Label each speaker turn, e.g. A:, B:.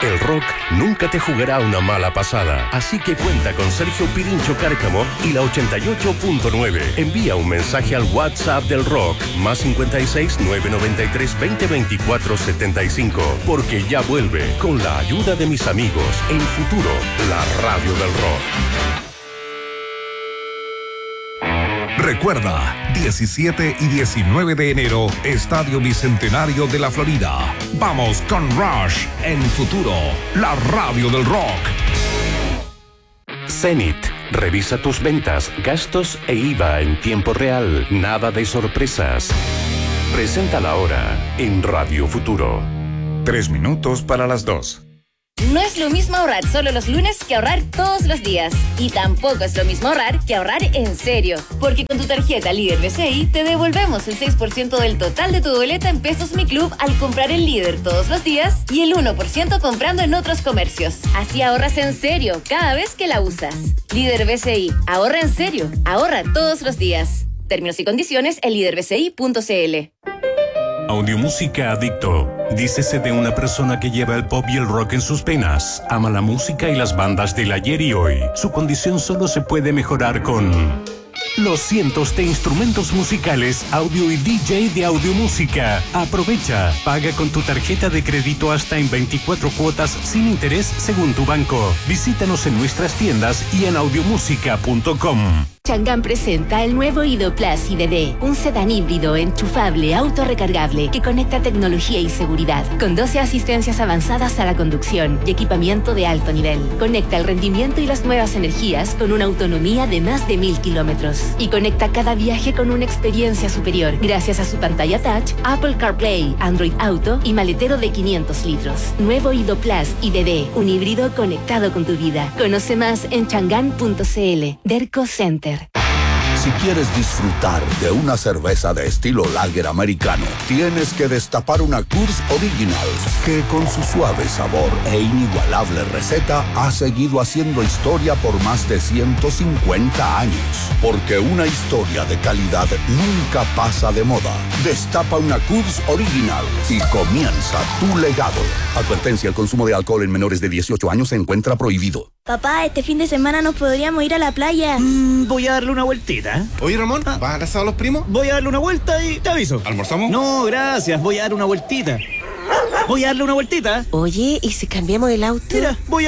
A: El rock nunca te jugará una mala pasada, así que cuenta con Sergio Pirincho Cárcamo y la 88.9. Envía un mensaje al WhatsApp del rock, más 56 993 20 24 75, porque ya vuelve, con la ayuda de mis amigos, El Futuro, la radio del rock.
B: Recuerda, 17 y 19 de enero, Estadio Bicentenario de la Florida. Vamos con Rush en Futuro, la radio del rock.
A: Zenith. Revisa tus ventas, gastos e IVA en tiempo real. Nada de sorpresas. Presenta la hora en Radio Futuro.
B: 3 minutos para las 2.
C: No es lo mismo ahorrar solo los lunes que ahorrar todos los días. Y tampoco es lo mismo ahorrar que ahorrar en serio. Porque con tu tarjeta Líder BCI te devolvemos el 6% del total de tu boleta en Pesos Mi Club al comprar el Líder todos los días y el 1% comprando en otros comercios. Así ahorras en serio cada vez que la usas. Líder BCI. Ahorra en serio. Ahorra todos los días. Términos y condiciones en liderbci.cl.
A: Audiomúsica Adicto. Dícese de una persona que lleva el pop y el rock en sus penas. Ama la música y las bandas del ayer y hoy. Su condición solo se puede mejorar con los cientos de instrumentos musicales, audio y DJ de Audiomúsica. Aprovecha. Paga con tu tarjeta de crédito hasta en 24 cuotas sin interés según tu banco. Visítanos en nuestras tiendas y en audiomusica.com.
D: Chang'an presenta el nuevo Ido Plus IDD, un sedán híbrido enchufable autorrecargable que conecta tecnología y seguridad, con 12 asistencias avanzadas a la conducción y equipamiento de alto nivel. Conecta el rendimiento y las nuevas energías con una autonomía de más de 1000 kilómetros. Y conecta cada viaje con una experiencia superior, gracias a su pantalla touch, Apple CarPlay, Android Auto y maletero de 500 litros. Nuevo Ido Plus IDD, un híbrido conectado con tu vida. Conoce más en chang'an.cl. Derco Center.
E: Si quieres disfrutar de una cerveza de estilo lager americano, tienes que destapar una Coors Original, que con su suave sabor e inigualable receta ha seguido haciendo historia por más de 150 años. Porque una historia de calidad nunca pasa de moda. Destapa una Coors Original y comienza tu legado. Advertencia: el consumo de alcohol en menores de 18 años se encuentra prohibido.
F: Papá, este fin de semana nos podríamos ir a la playa.
G: Voy a darle una vueltita.
H: Oye, Ramón, ¿vas a abrazar a los primos?
G: Voy a darle una vuelta y te aviso.
H: ¿Almorzamos?
G: No, gracias. Voy a darle una vueltita. Voy a darle una vueltita.
I: Oye, ¿y si cambiamos el auto?
G: Mira, voy a